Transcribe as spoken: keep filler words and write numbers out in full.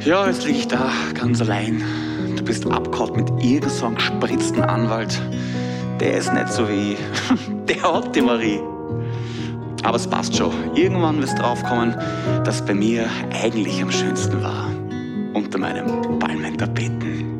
Ja, jetzt liege ich da, ganz allein. Du bist abgehauen mit irgend so einem gespritzten Anwalt. Der ist nicht so wie ich. Der hat die Marie. Aber es passt schon. Irgendwann wirst du draufkommen, dass bei mir eigentlich am schönsten war. Unter meinem Palmentapeten.